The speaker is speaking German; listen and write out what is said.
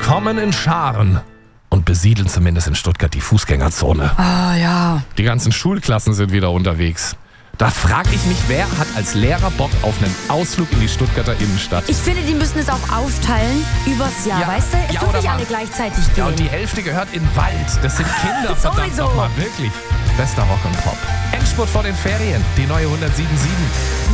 kommen in Scharen und besiedeln zumindest in Stuttgart die Fußgängerzone. Ah, ja. Die ganzen Schulklassen sind wieder unterwegs. Da frage ich mich, wer hat als Lehrer Bock auf einen Ausflug in die Stuttgarter Innenstadt? Ich finde, die müssen es auch aufteilen übers Jahr, Ja, weißt du? Es ja, dürfen oder nicht mal- alle gleichzeitig gehen. Ja, und die Hälfte gehört in den Wald. Das sind Kinder, verdammt Sowieso. nochmal, wirklich. Bester Rock und Pop. Endspurt vor den Ferien, die neue 107.7.